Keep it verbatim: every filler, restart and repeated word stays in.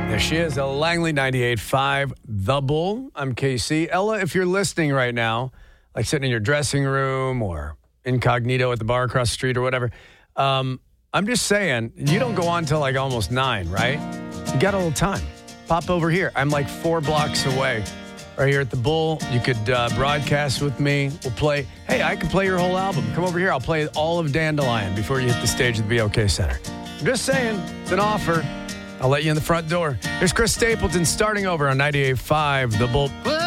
There she is, Ella Langley, ninety-eight point five, The Bull. I'm K C. Ella, if you're listening right now, like sitting in your dressing room or incognito at the bar across the street or whatever, um, I'm just saying, you don't go on till like almost nine, right? You got a little time. Pop over here. I'm like four blocks away. Right here at the Bull. You could uh, broadcast with me. We'll play. Hey, I can play your whole album. Come over here. I'll play all of Dandelion before you hit the stage at the B O K Center. I'm just saying, it's an offer. I'll let you in the front door. Here's Chris Stapleton starting over on ninety-eight point five, The Bull.